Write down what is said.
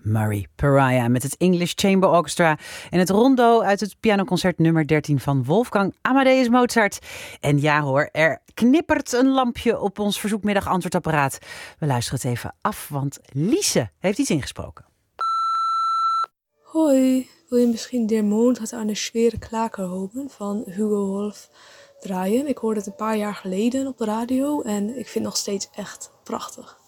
Murray Pariah met het English Chamber Orchestra en het rondo uit het pianoconcert nummer 13 van Wolfgang Amadeus Mozart. En ja hoor, er knippert een lampje op ons verzoekmiddag antwoordapparaat. We luisteren het even af, want Lise heeft iets ingesproken. Hoi, wil je misschien Der Mond hat eine schwere Klakerhoben van Hugo Wolf draaien? Ik hoorde het een paar jaar geleden op de radio en ik vind het nog steeds echt prachtig.